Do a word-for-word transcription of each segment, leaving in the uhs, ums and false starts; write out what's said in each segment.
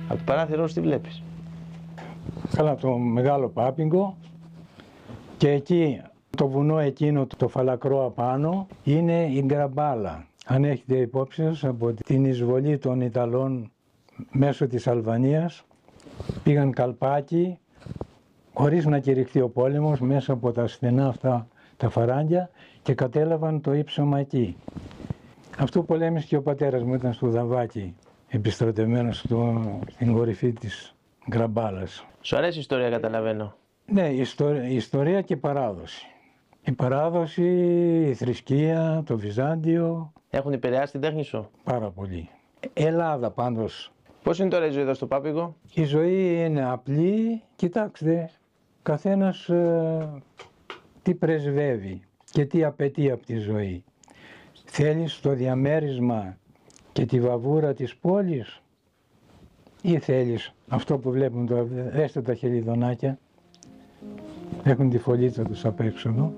Από το παράθυρο σου τι βλέπεις? Καλά, το μεγάλο Πάπιγκο και εκεί το βουνό εκείνο το φαλακρό απάνω είναι η Γκραμπάλα. Αν έχετε υπόψη σας, από την εισβολή των Ιταλών μέσω της Αλβανίας πήγαν καλπάκι χωρίς να κηρυχθεί ο πόλεμος μέσα από τα στενά αυτά τα φαράγγια και κατέλαβαν το ύψωμα εκεί. Αυτό πολέμησε και ο πατέρας μου, ήταν στο Δαβάκι, επιστρατευμένος στο, στην κορυφή της Γκραμπάλας. Σου αρέσει η ιστορία, καταλαβαίνω. Ναι, η ιστορία, η ιστορία και η παράδοση. Η παράδοση, η θρησκεία, το Βυζάντιο. Έχουν επηρεάσει την τέχνη σου? Πάρα πολύ. Ελλάδα πάντως. Πώς είναι τώρα η ζωή εδώ στο Πάπιγκο? Η ζωή είναι απλή. Κοιτάξτε, καθένας ε, τι πρεσβεύει και τι απαιτεί από τη ζωή. Θέλεις το διαμέρισμα και τη βαβούρα της πόλης ή θέλεις αυτό που βλέπουμε τώρα? Δέστε τα χελιδονάκια, έχουν τη φωλίτσα τους απ' έξω εδώ.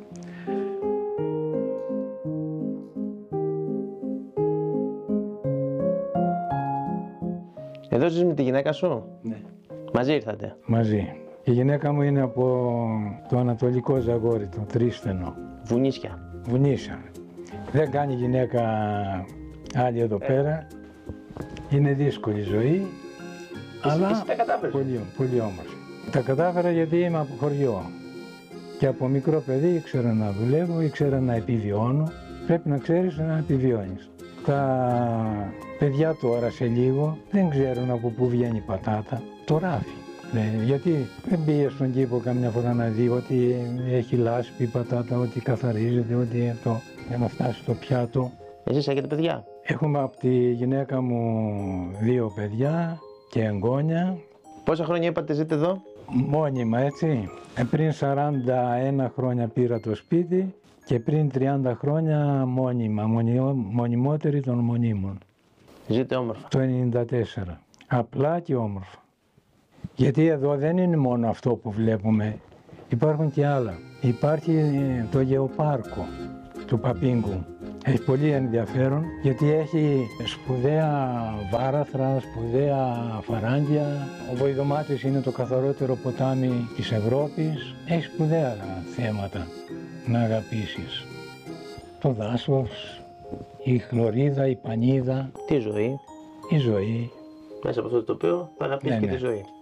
Εδώ ζεις με τη γυναίκα σου? Ναι. Μαζί ήρθατε? Μαζί. Η γυναίκα μου είναι από το Ανατολικό Ζαγόρι, το Τρίστενο. Βουνίσια. Βουνίσια. Δεν κάνει γυναίκα άλλη εδώ πέρα. Είναι δύσκολη ζωή, αλλά εσύ τα κατάφερες? πολύ, πολύ όμορφη. Τα κατάφερα γιατί είμαι από χωριό. Και από μικρό παιδί ήξερα να δουλεύω, ήξερα να επιβιώνω. Πρέπει να ξέρεις να επιβιώνεις. Τα παιδιά τώρα σε λίγο δεν ξέρουν από πού βγαίνει η πατάτα. Το ράφι. Ναι, γιατί δεν πήγε στον κήπο καμιά φορά να δει ότι έχει λάσπη η πατάτα, ότι καθαρίζεται, ότι αυτό, για να φτάσει στο πιάτο. Εσείς έχετε παιδιά? Έχουμε από τη γυναίκα μου δύο παιδιά και εγγόνια. Πόσα χρόνια είπατε ζείτε εδώ? Μόνιμα, έτσι. Ε, πριν σαράντα ένα χρόνια πήρα το σπίτι και πριν τριάντα χρόνια μόνιμα, μονιό, μονιμότερη των μονίμων. Ζείτε όμορφα? Το ενενήντα τέσσερα. Απλά και όμορφα. Γιατί εδώ δεν είναι μόνο αυτό που βλέπουμε, υπάρχουν και άλλα. Υπάρχει το γεωπάρκο του Παπίγκου. Έχει πολύ ενδιαφέρον γιατί έχει σπουδαία βάραθρα, σπουδαία φαράγγια. Ο Βοηδομάτης είναι το καθαρότερο ποτάμι της Ευρώπης. Έχει σπουδαία θέματα να αγαπήσεις. Το δάσος, η χλωρίδα, η πανίδα. Τι ζωή? Η ζωή. Μέσα από αυτό το τοπίο θα αγαπήσεις Ναι, και ναι. τη ζωή.